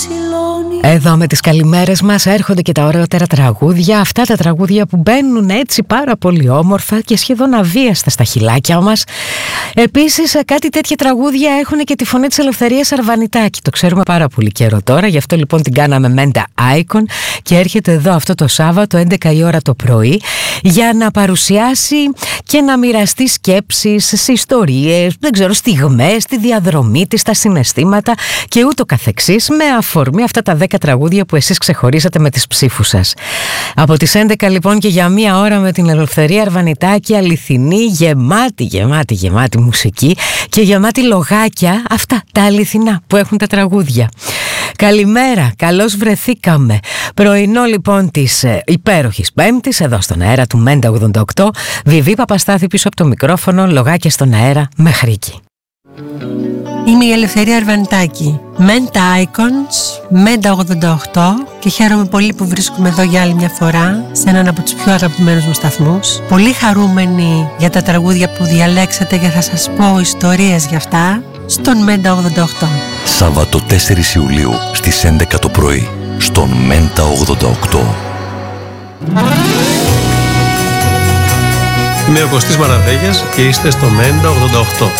Εδώ με τις καλημέρες μας έρχονται και τα ωραιότερα τραγούδια. Αυτά τα τραγούδια που μπαίνουν έτσι πάρα πολύ όμορφα και σχεδόν αβίαστα στα χειλάκια μας. Επίσης κάτι τέτοια τραγούδια έχουν και τη φωνή της Ελευθερίας Αρβανιτάκη. Το ξέρουμε πάρα πολύ καιρό τώρα. Γι' αυτό λοιπόν την κάναμε Menta Icon και έρχεται εδώ αυτό το Σάββατο 11 η ώρα το πρωί για να παρουσιάσει και να μοιραστεί σκέψεις, ιστορίες, δεν ξέρω, στιγμές, τη διαδρομή της, τα συναισθήματα και ούτω καθεξής, με αφορμή αυτά τα 10 τραγούδια που εσείς ξεχωρίσατε με τις ψήφους σας. Από τις 11 λοιπόν και για μία ώρα με την Ελευθερία Αρβανιτάκη, αληθινή, γεμάτη μουσική και γεμάτη λογάκια, αυτά τα αληθινά που έχουν τα τραγούδια. Καλημέρα, καλώς βρεθήκαμε. Πρωινό λοιπόν της υπέροχης Πέμπτης, εδώ στον αέρα του Μέντα 88. Βιβί Παπαστάθη πίσω από το μικρόφωνο, λογάκια στον αέρα μέχρι εκεί. Είμαι η Ελευθερία Αρβανιτάκη, Menta Icons, Μέντα 88 και χαίρομαι πολύ που βρίσκομαι εδώ για άλλη μια φορά σε έναν από τους πιο αγαπημένους μου σταθμούς. Πολύ χαρούμενη για τα τραγούδια που διαλέξατε και θα σας πω ιστορίες για αυτά στον Μέντα 88. Σάββατο 4 Ιουλίου στις 11 το πρωί στον Μέντα 88. Είμαι ο Κωστής Μαραδέγιας και είστε στο Μέντα 88.